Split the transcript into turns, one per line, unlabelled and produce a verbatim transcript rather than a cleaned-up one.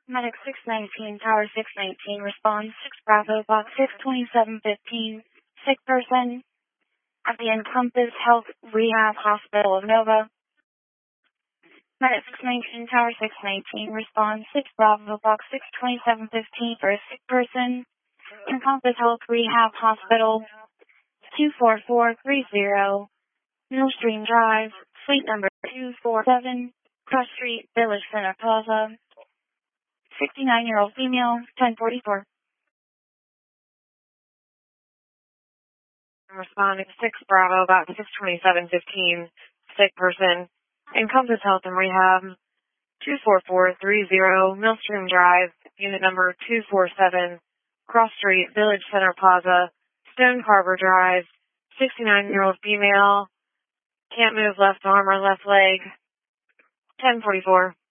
Medic six nineteen, Tower six nineteen, response six Bravo, Box six twenty-seven fifteen, sick person at the Encompass Health Rehab Hospital of Nova. Medic six nineteen, Tower six nineteen, response six Bravo, Box six twenty-seven fifteen for a sick person, Encompass Health Rehab Hospital, two four four three zero, Millstream Drive, suite number two four seven, Cross Street, Village Center Plaza, sixty-nine-year-old female, ten forty-four.
Responding six Bravo, about six twenty-seven fifteen, sick person, Encompass Health and Rehab, two four four three zero, Millstream Drive, unit number two four seven, Cross Street, Village Center Plaza, Stone Harbor Drive, sixty-nine-year-old female, can't move left arm or left leg, ten forty-four.